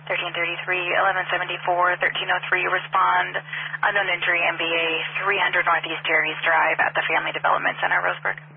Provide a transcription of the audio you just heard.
1333, 1174, 1303, respond. Unknown injury, MBA, 300 Northeast Jerry's Drive at the Family Development Center, Roseburg.